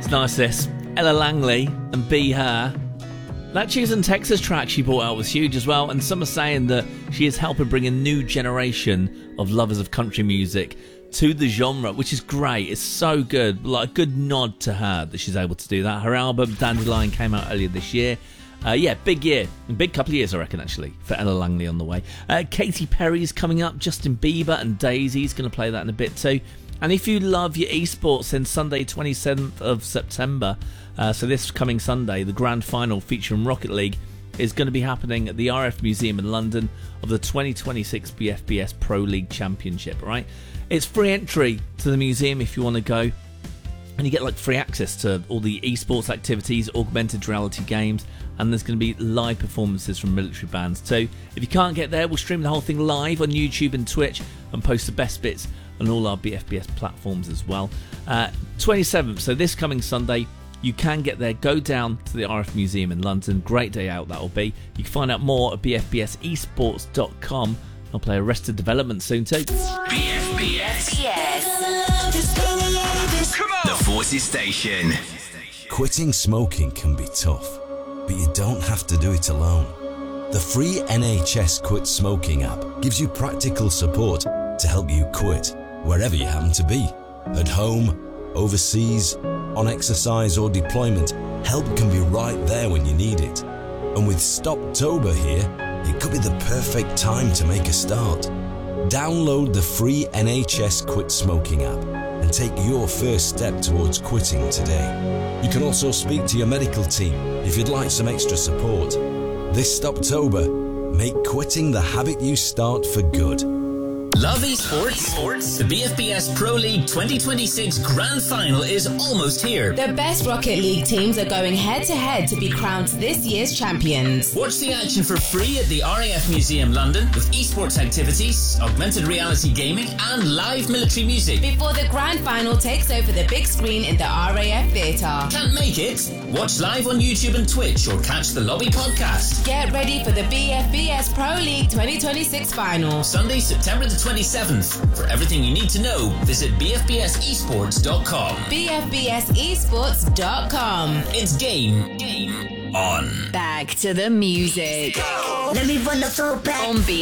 It's nice, this. Ella Langley and Be Her. That Houston, Texas track she brought out was huge as well, and some are saying that she is helping bring a new generation of lovers of country music to the genre, which is great. It's so good. Like a good nod to her that she's able to do that. Her album, Dandelion, came out earlier this year. Big year. Big couple of years, I reckon, actually, for Ella Langley on the way. Katy Perry's coming up. Justin Bieber and Daisy's going to play that in a bit too. And if you love your esports, then Sunday 27th of September, so this coming Sunday, the grand final featuring Rocket League is going to be happening at the RF Museum in London of the 2026 BFBS Pro League Championship, right? It's free entry to the museum if you want to go, and you get like free access to all the esports activities, augmented reality games, and there's going to be live performances from military bands too. If you can't get there, we'll stream the whole thing live on YouTube and Twitch and post the best bits on all our BFBS platforms as well. 27th, so this coming Sunday, you can get there. Go down to the RF Museum in London. Great day out that'll be. You can find out more at bfbsesports.com. I'll play Arrested Development soon too. BFBS. Come on! The Forces Station. Quitting smoking can be tough, but you don't have to do it alone. The free NHS Quit Smoking app gives you practical support to help you quit, wherever you happen to be. At home, overseas, on exercise or deployment, help can be right there when you need it. And with Stoptober here, it could be the perfect time to make a start. Download the free NHS Quit Smoking app and take your first step towards quitting today. You can also speak to your medical team if you'd like some extra support. This Stoptober, make quitting the habit you start for good. Love esports? The BFBS Pro League 2026 Grand Final is almost here. The best Rocket League teams are going head-to-head to be crowned this year's champions. Watch the action for free at the RAF Museum London with esports activities, augmented reality gaming and live military music. Before the Grand Final takes over the big screen in the RAF Theatre. Can't make it? Watch live on YouTube and Twitch or catch the Lobby podcast. Get ready for the BFBS Pro League 2026 Final. Sunday, September the 27th. For everything you need to know, visit bfbsesports.com. bfbsesports.com. It's game on. Back to the music. Let me run the floor back. On